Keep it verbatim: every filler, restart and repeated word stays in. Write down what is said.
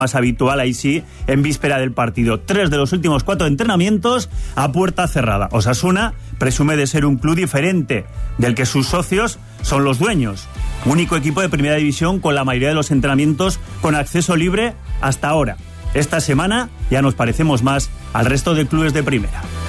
más habitual, ahí sí, en víspera del partido. Tres de los últimos cuatro entrenamientos a puerta cerrada. Osasuna presume de ser un club diferente, del que sus socios son los dueños. Único equipo de primera división con la mayoría de los entrenamientos con acceso libre hasta ahora. Esta semana ya nos parecemos más al resto de clubes de primera.